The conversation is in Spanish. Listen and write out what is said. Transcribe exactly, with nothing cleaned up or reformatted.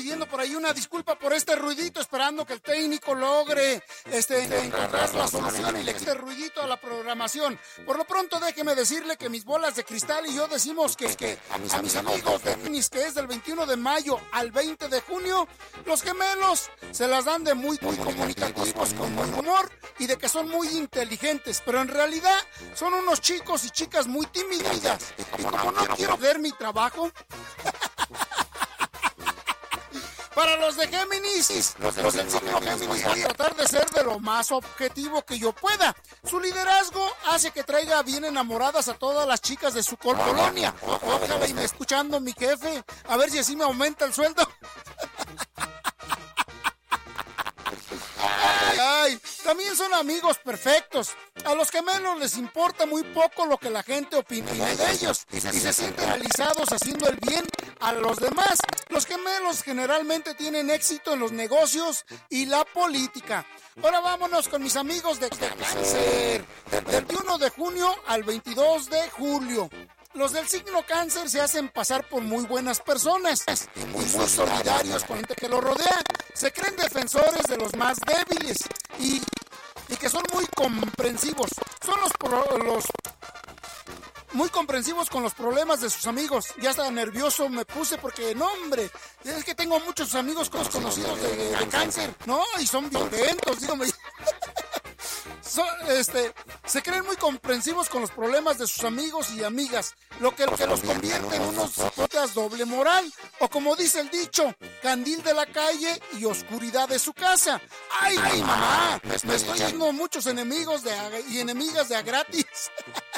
pidiendo por ahí una disculpa por este ruidito, esperando que el técnico logre este, encontrar la solución y le quite ruidito a la programación. Por lo pronto, déjeme decirle que mis bolas de cristal y yo decimos que, que a mis amigos de Géminis, que es del veintiuno de mayo al veinte de junio, los gemelos se las dan de muy, muy comunicativos, con buen humor y de que son muy inteligentes, pero en realidad son unos chicos y chicas muy tímidas. Y como no quiero ver mi trabajo... Para los de Géminis, los de los del signo Géminis, voy a tratar de ser de lo más objetivo que yo pueda. Su liderazgo hace que traiga bien enamoradas a todas las chicas de su colonia. Ojalá y me escuchando mi jefe, a ver si así me aumenta el sueldo. Ay, ay, también son amigos perfectos. A los gemelos les importa muy poco lo que la gente opine de ellos y se sienten realizados haciendo el bien a los demás. Los gemelos generalmente tienen éxito en los negocios y la política. Ahora vámonos con mis amigos de Cáncer, del veintiuno de junio al veintidós de julio. Los del signo Cáncer se hacen pasar por muy buenas personas y muy solidarios con la gente que los rodea. Se creen defensores de los más débiles y, y que son muy comprensivos. Son los, pro, los muy comprensivos con los problemas de sus amigos. Ya hasta nervioso me puse porque, no hombre, es que tengo muchos amigos conocidos de, de, de Cáncer, ¿no? Y son violentos, dígame. So, este, se creen muy comprensivos con los problemas de sus amigos y amigas, lo que, lo que los convierte en unos psicópatas doble moral, o como dice el dicho, candil de la calle y oscuridad de su casa. ¡Ay, ay mamá! Me estoy yendo muchos enemigos de, y enemigas de a gratis.